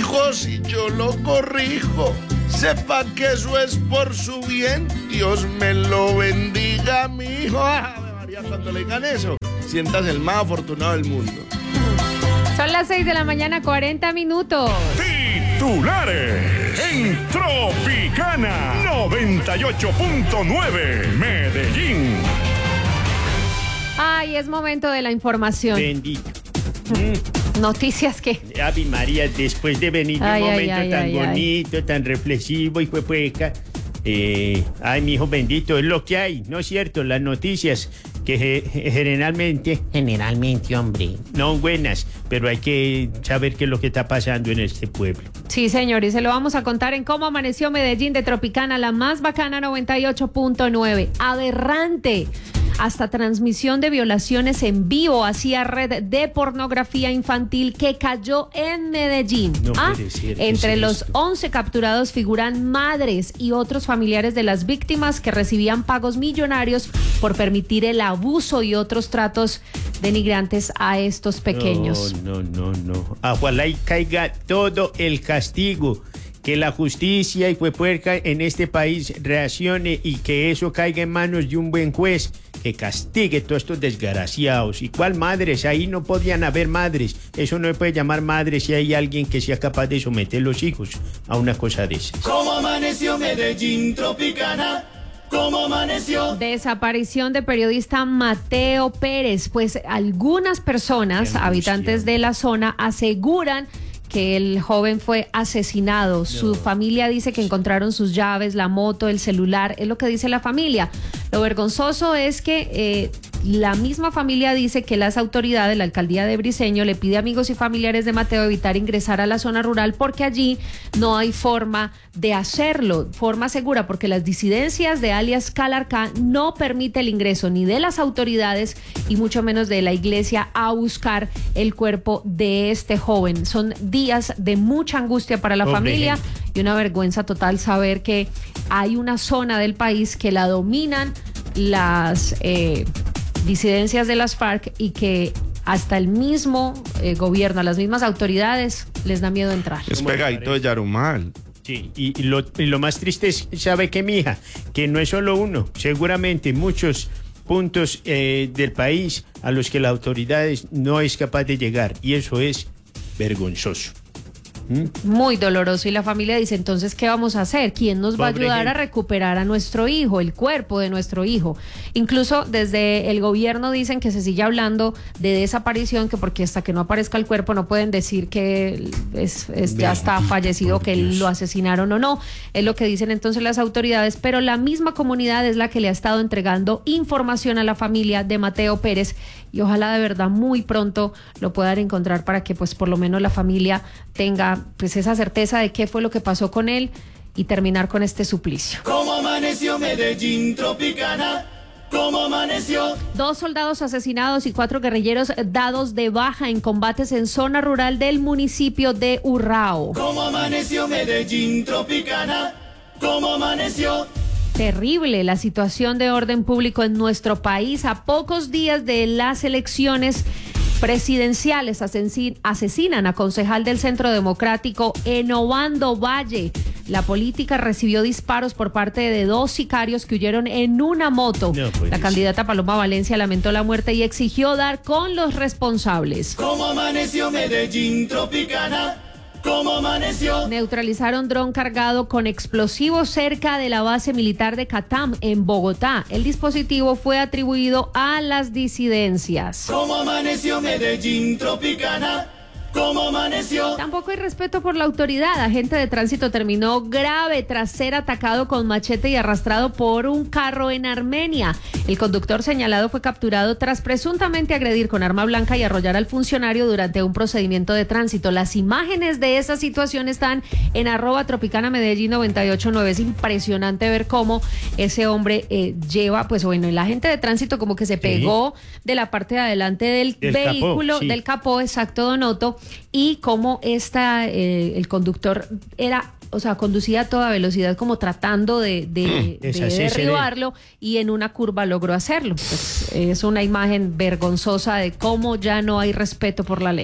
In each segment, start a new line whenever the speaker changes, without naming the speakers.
hijo si yo lo corrijo. Sepa que eso es por su bien. Dios me lo bendiga, mi hijo. Ave María, cuando le digan eso, sientas el más afortunado del mundo.
Son las 6 de la mañana, 40 minutos.
Titulares en Tropicana 98.9 Medellín.
Ay, es momento de la información.
Bendito.
Noticias que...
Ave María, después de venir de un momento tan bonito, tan reflexivo y pueca. Ay, mi hijo bendito, es lo que hay, ¿no es cierto? Las noticias que generalmente, hombre, no buenas, pero hay que saber qué es lo que está pasando en este pueblo.
Sí, señor, y se lo vamos a contar en Cómo Amaneció Medellín de Tropicana, la más bacana 98.9. Aberrante. Hasta transmisión de violaciones en vivo hacía red de pornografía infantil que cayó en Medellín.
No puede ser,
entre
¿qué es
los
esto?
11 capturados figuran madres y otros familiares de las víctimas que recibían pagos millonarios por permitir el abuso y otros tratos denigrantes a estos pequeños.
No. Ojalá y caiga todo el castigo. Que la justicia y puerca en este país reaccione y que eso caiga en manos de un buen juez que castigue todos estos desgraciados. ¿Y cuál madres? Ahí no podían haber madres. Eso no se puede llamar madre si hay alguien que sea capaz de someter los hijos a una cosa de esas.
¿Cómo amaneció Medellín, Tropicana? ¿Cómo amaneció?
Desaparición de periodista Mateo Pérez. Pues algunas personas, habitantes de la zona, aseguran que el joven fue asesinado. Su familia dice que encontraron sus llaves, la moto, el celular, es lo que dice la familia. Lo vergonzoso es que la misma familia dice que las autoridades, la alcaldía de Briceño, le pide a amigos y familiares de Mateo evitar ingresar a la zona rural porque allí no hay forma de hacerlo, forma segura, porque las disidencias de alias Calarcá no permite el ingreso ni de las autoridades y mucho menos de la iglesia a buscar el cuerpo de este joven. Son días de mucha angustia para la familia y una vergüenza total saber que hay una zona del país que la dominan las disidencias de las FARC y que hasta el mismo gobierno, a las mismas autoridades les da miedo entrar.
Es pegadito de Yarumal.
Sí, y lo más triste es, ¿sabe qué, mija? Que no es solo uno, seguramente muchos puntos del país a los que las autoridades no es capaz de llegar, y eso es vergonzoso.
Muy doloroso, y la familia dice, entonces, ¿qué vamos a hacer? ¿Quién nos va a ayudar a recuperar a nuestro hijo, el cuerpo de nuestro hijo? Incluso desde el gobierno dicen que se sigue hablando de desaparición, que porque hasta que no aparezca el cuerpo no pueden decir que ya está fallecido, que lo asesinaron o no. Es lo que dicen entonces las autoridades, pero la misma comunidad es la que le ha estado entregando información a la familia de Mateo Pérez, y ojalá de verdad muy pronto lo puedan encontrar para que pues por lo menos la familia tenga pues esa certeza de qué fue lo que pasó con él y terminar con este suplicio.
¿Cómo amaneció Medellín, Tropicana? ¿Cómo amaneció?
2 soldados asesinados y 4 guerrilleros dados de baja en combates en zona rural del municipio de Urrao.
¿Cómo amaneció Medellín, Tropicana? ¿Cómo amaneció?
Terrible la situación de orden público en nuestro país a pocos días de las elecciones presidenciales. Asesinan a concejal del Centro Democrático en Obando Valle. La política recibió disparos por parte de 2 sicarios que huyeron en una moto. La candidata Paloma Valencia lamentó la muerte y exigió dar con los responsables.
¿Cómo amaneció Medellín, Tropicana? ¿Cómo amaneció?
Neutralizaron dron cargado con explosivos cerca de la base militar de Catam, en Bogotá. El dispositivo fue atribuido a las disidencias.
¿Cómo amaneció Medellín, Tropicana? ¿Cómo amaneció?
Tampoco hay respeto por la autoridad. Agente de tránsito terminó grave tras ser atacado con machete y arrastrado por un carro en Armenia. El conductor señalado fue capturado tras presuntamente agredir con arma blanca y arrollar al funcionario durante un procedimiento de tránsito. Las imágenes de esa situación están en @Tropicana Medellín 989. Es impresionante ver cómo ese hombre lleva, pues bueno, el agente de tránsito como que se pegó de la parte de adelante del vehículo,
capó, sí.
del capó, exacto, Donoto, y cómo el conductor conducía a toda velocidad como tratando de derribarlo, y en una curva logró hacerlo. Pues, es una imagen vergonzosa de cómo ya no hay respeto por la ley.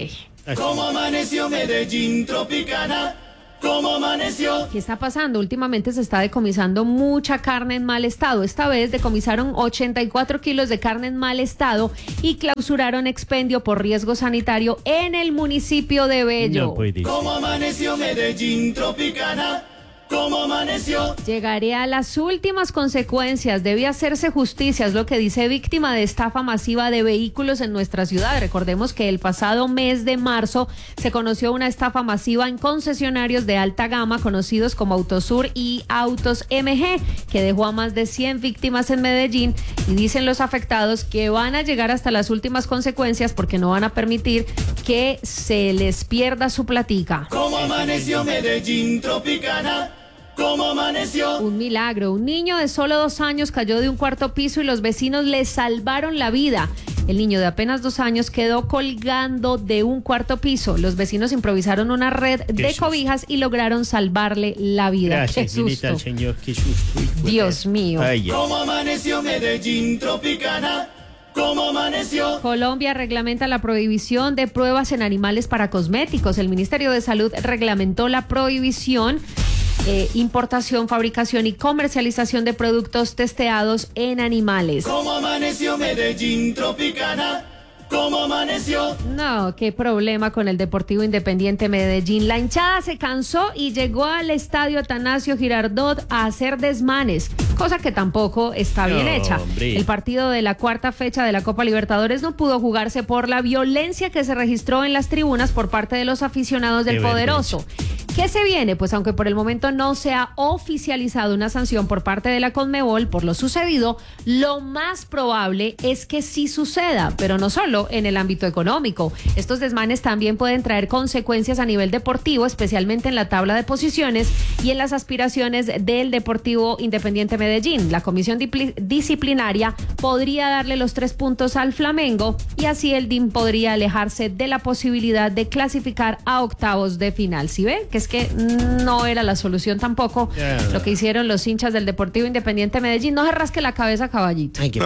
¿Cómo amaneció Medellín, Tropicana? ¿Cómo amaneció?
¿Qué está pasando? Últimamente se está decomisando mucha carne en mal estado. Esta vez decomisaron 84 kilos de carne en mal estado y clausuraron expendio por riesgo sanitario en el municipio de Bello.
No puede ser.
¿Cómo amaneció Medellín, Tropicana? ¿Cómo amaneció?
Llegaré a las últimas consecuencias. Debe hacerse justicia, es lo que dice víctima de estafa masiva de vehículos en nuestra ciudad. Recordemos que el pasado mes de marzo se conoció una estafa masiva en concesionarios de alta gama conocidos como Autosur y Autos MG, que dejó a más de 100 víctimas en Medellín, y dicen los afectados que van a llegar hasta las últimas consecuencias porque no van a permitir que se les pierda su platica.
¿Cómo amaneció Medellín, Tropicana? ¿Cómo amaneció?
Un milagro. Un niño de solo 2 años cayó de un cuarto piso y los vecinos le salvaron la vida. El niño de apenas 2 años quedó colgando de un cuarto piso. Los vecinos improvisaron una red de cobijas y lograron salvarle la vida.
Gracias,
¡Qué
señorita, al
susto!
Señor, qué susto.
Dios mío.
Ay, ay.
¿Cómo amaneció Medellín, Tropicana? ¿Cómo amaneció?
Colombia reglamenta la prohibición de pruebas en animales para cosméticos. El Ministerio de Salud reglamentó la prohibición, importación, fabricación y comercialización de productos testeados en animales.
¿Cómo amaneció Medellín, Tropicana? ¿Cómo amaneció?
No, qué problema con el Deportivo Independiente Medellín. La hinchada se cansó y llegó al estadio Atanasio Girardot a hacer desmanes, cosa que tampoco está bien hecha.
Hombre.
El partido de la cuarta fecha de la Copa Libertadores no pudo jugarse por la violencia que se registró en las tribunas por parte de los aficionados del
Qué
Poderoso. ¿Qué se viene? Pues aunque por el momento no se ha oficializado una sanción por parte de la Conmebol por lo sucedido, lo más probable es que sí suceda, pero no solo en el ámbito económico. Estos desmanes también pueden traer consecuencias a nivel deportivo, especialmente en la tabla de posiciones y en las aspiraciones del Deportivo Independiente Medellín. La comisión disciplinaria podría darle los 3 puntos al Flamengo y así el DIM podría alejarse de la posibilidad de clasificar a octavos de final. ¿Sí ven? Que es que no era la solución tampoco lo que hicieron los hinchas del Deportivo Independiente Medellín. No se rasque la cabeza, caballito.
Ay,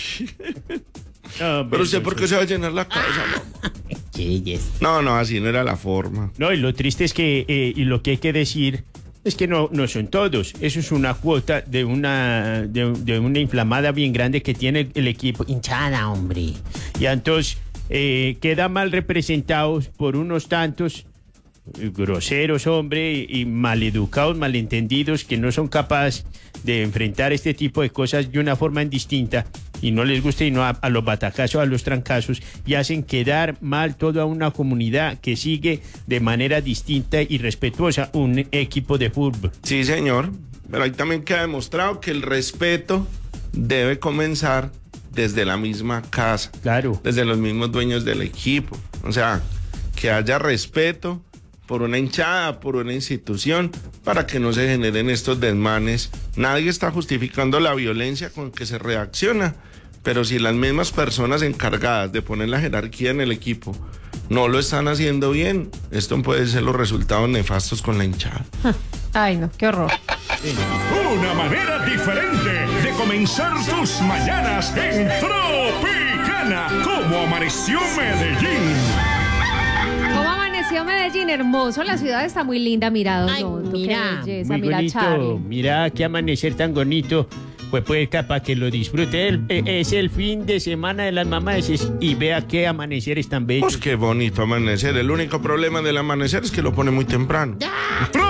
No,
pero usted, ¿por qué se va a llenar la cabeza, mamá? No, así no era la forma.
No, y lo triste es que, y lo que hay que decir, es que no son todos. Eso es una cuota de una inflamada bien grande que tiene el equipo.
Hinchada, hombre.
Y entonces queda mal representados por unos tantos groseros, hombre, y maleducados, malentendidos, que no son capaces de enfrentar este tipo de cosas de una forma distinta y no les gusta y no a los batacazos, a los trancazos, y hacen quedar mal toda una comunidad que sigue de manera distinta y respetuosa un equipo de fútbol.
Sí, señor. Pero ahí también queda demostrado que el respeto debe comenzar desde la misma casa.
Claro.
Desde los mismos dueños del equipo. O sea, que haya respeto por una hinchada, por una institución, para que no se generen estos desmanes. Nadie está justificando la violencia con que se reacciona, pero si las mismas personas encargadas de poner la jerarquía en el equipo no lo están haciendo bien, esto puede ser los resultados nefastos con la hinchada.
Ay, no, qué horror.
Una manera diferente de comenzar tus mañanas en Tropicana. ¿Cómo amaneció Medellín?
¿Cómo amaneció Medellín? Hermoso, la ciudad está muy linda, mira,
Ay, mira,
qué belleza,
Muy
mira,
bonito,
Charlie.
mira qué amanecer tan bonito. Pues capaz que lo disfrute. Es el fin de semana de las mamás y vea qué amaneceres tan bellos.
Pues qué bonito amanecer. El único problema del amanecer es que lo pone muy temprano.
Tropicana.